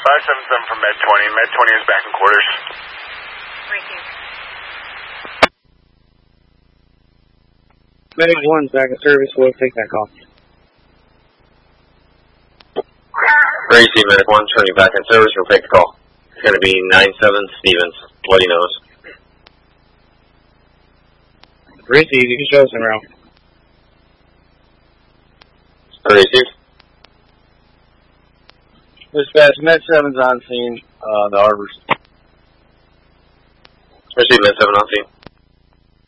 577 from Med 20. Med 20 is back in quarters. Thank you. Medic 1's back in service. We'll take that call. Gracie, Medic 1, turning back in service. We'll take the call. It's going to be 97 Stevens. Bloody nose. Gracie, you can show us en route. Gracie. Dispatch, Med 7's on scene, the Arbors. Gracie, Med 7 on scene.